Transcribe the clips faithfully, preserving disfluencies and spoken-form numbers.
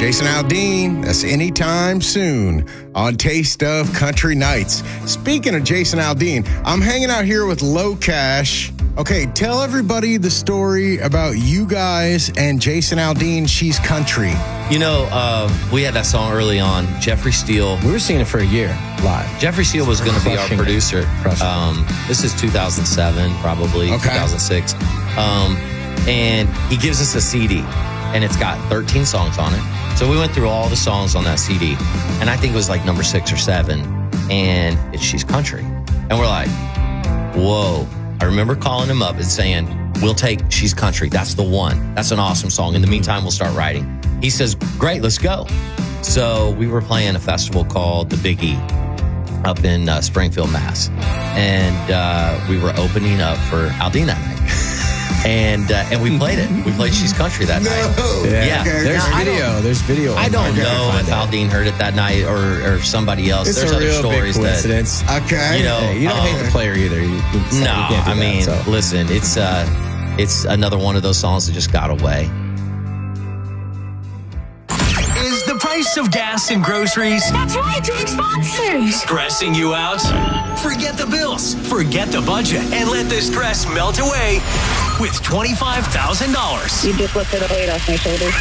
Jason Aldean, that's anytime soon on Taste of Country Nights. Speaking of Jason Aldean, I'm hanging out here with Low Cash. Okay, tell everybody the story about you guys and Jason Aldean, She's Country. You know, uh, we had that song early on. Jeffrey Steele. We were singing it for a year live. Jeffrey Steele was going to be our Crushing it. producer. Crushing it. Um, this is two thousand seven, probably, Okay. two thousand six. Um, and he gives us a C D, and it's got thirteen songs on it. So we went through all the songs on that C D, and I think it was like number six or seven, and it's She's Country. And we're like, whoa. I remember calling him up and saying, we'll take She's Country. That's the one. That's an awesome song. In the meantime, we'll start writing. He says, great, let's go. So we were playing a festival called The Big E up in uh, Springfield, Mass. And uh, we were opening up for Aldean that night. and uh, and we played it. We played She's Country that No. night. Yeah. Yeah. There's Now, I video. don't- There's video. I don't online. know if Find it. Aldean heard it that night or, or somebody else. It's There's a other real stories big that, coincidence. Okay. you know, Hey, you don't um, hate the player either. You, you, you no, can't do I that, mean, so. listen, it's uh, it's another one of those songs that just got away. Is the price of gas and groceries That's right, doing sponsors. stressing you out? Forget the bills, forget the budget, and let the stress melt away with twenty-five thousand dollars. You just lifted the weight off my shoulders.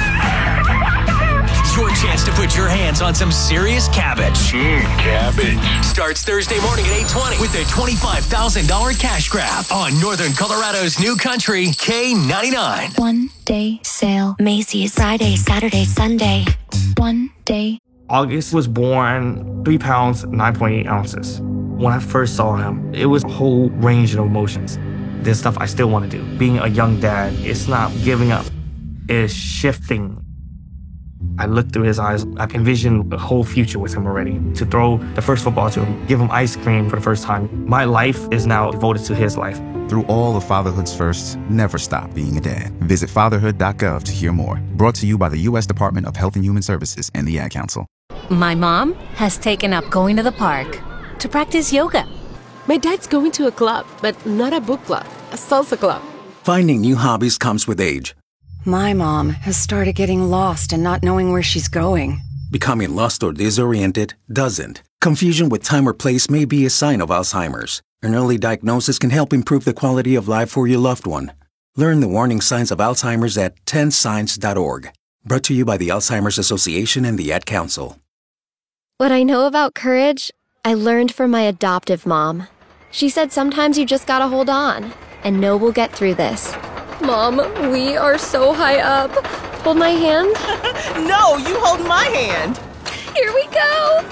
Your chance to put your hands on some serious cabbage. Mmm, cabbage. Starts Thursday morning at eight twenty with a twenty-five thousand dollars cash grab on Northern Colorado's new country, K ninety-nine. One day sale. Macy's. Friday, Saturday, Sunday. One day. August was born three pounds, nine point eight ounces. When I first saw him, it was a whole range of emotions. There's stuff I still want to do. Being a young dad, it's not giving up. It's shifting. I looked through his eyes. I envisioned a whole future with him already. To throw the first football to him, give him ice cream for the first time. My life is now devoted to his life. Through all of fatherhood's firsts, never stop being a dad. Visit fatherhood dot gov to hear more. Brought to you by the U S Department of Health and Human Services and the Ad Council. My mom has taken up going to the park to practice yoga. My dad's going to a club, but not a book club, a salsa club. Finding new hobbies comes with age. My mom has started getting lost and not knowing where she's going. Becoming lost or disoriented doesn't. Confusion with time or place may be a sign of Alzheimer's. An early diagnosis can help improve the quality of life for your loved one. Learn the warning signs of Alzheimer's at ten signs dot org. Brought to you by the Alzheimer's Association and the Ad Council. What I know about courage, I learned from my adoptive mom. She said sometimes you just gotta hold on and know we'll get through this. Mom, we are so high up. Hold my hand. No, you hold my hand. Here we go.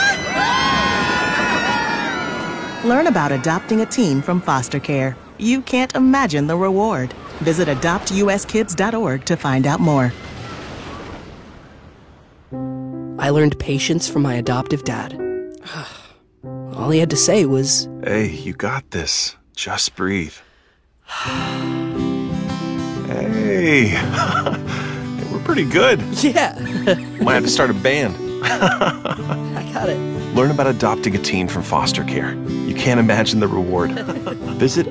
Learn about adopting a teen from foster care. You can't imagine the reward. Visit adopt u s kids dot org to find out more. I learned patience from my adoptive dad. All he had to say was, Hey, you got this. Just breathe. Hey. We're pretty good. yeah, Might have to start a band. I got it. Learn about adopting a teen from foster care. You can't imagine the reward. Visit